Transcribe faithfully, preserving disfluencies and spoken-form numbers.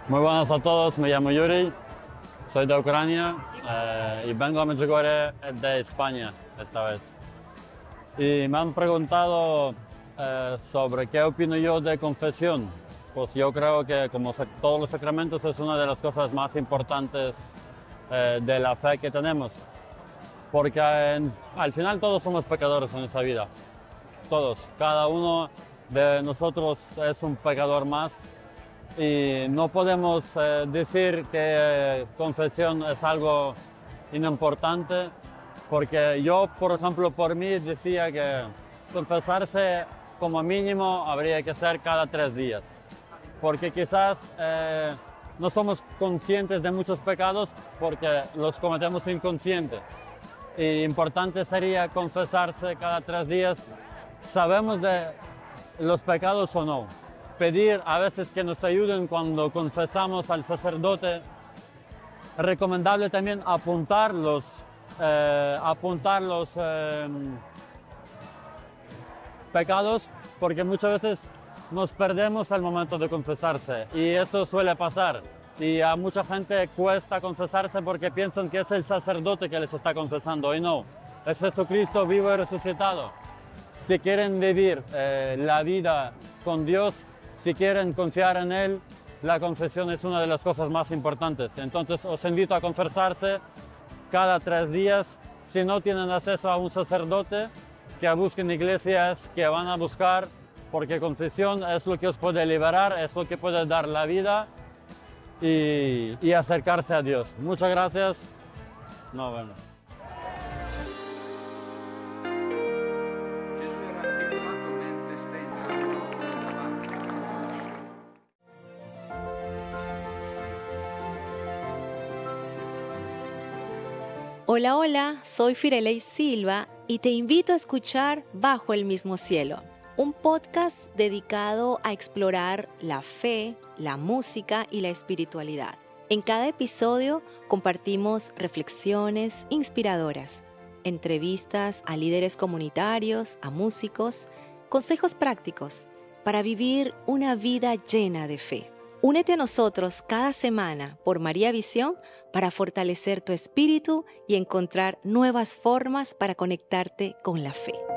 Muy buenas a todos, me llamo Yuri, soy de Ucrania eh, y vengo a Medjugorje de España esta vez. Y me han preguntado eh, sobre qué opino yo de confesión. Pues yo creo que como sa- todos los sacramentos es una de las cosas más importantes eh, de la fe que tenemos. Porque en- al final todos somos pecadores en esa vida, todos. Cada uno de nosotros es un pecador más. Y no podemos eh, decir que eh, confesión es algo inimportante, porque yo, por ejemplo, por mí decía que confesarse como mínimo habría que ser cada tres días, porque quizás eh, no somos conscientes de muchos pecados porque los cometemos inconsciente. Y importante sería confesarse cada tres días. Sabemos de los pecados o no. Pedir a veces que nos ayuden cuando confesamos al sacerdote. Recomendable también apuntar los, eh, apuntar los eh, pecados, porque muchas veces nos perdemos al momento de confesarse y eso suele pasar. Y a mucha gente cuesta confesarse porque piensan que es el sacerdote que les está confesando y no, es Jesucristo vivo y resucitado. Si quieren vivir eh, la vida con Dios, si quieren confiar en Él, la confesión es una de las cosas más importantes. Entonces os invito a confesarse cada tres días. Si no tienen acceso a un sacerdote, que busquen iglesias que van a buscar, porque confesión es lo que os puede liberar, es lo que puede dar la vida y, y acercarse a Dios. Muchas gracias. No, bueno. Gesù era raffigurato mentre sta entrando nella barca. Hola, hola, soy Firelei Silva y te invito a escuchar Bajo el mismo cielo, un podcast dedicado a explorar la fe, la música y la espiritualidad. En cada episodio compartimos reflexiones inspiradoras, entrevistas a líderes comunitarios, a músicos, consejos prácticos para vivir una vida llena de fe. Únete a nosotros cada semana por María Visión para fortalecer tu espíritu y encontrar nuevas formas para conectarte con la fe.